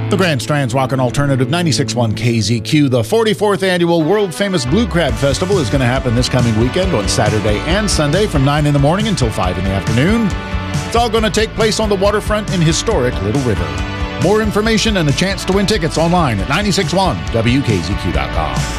The Grand Strand's Rockin' Alternative 96.1 KZQ. The 44th annual world-famous Blue Crab Festival is going to happen this coming weekend on Saturday and Sunday from 9 in the morning until 5 in the afternoon. It's all going to take place on the waterfront in historic Little River. More information and a chance to win tickets online at 961WKZQ.com.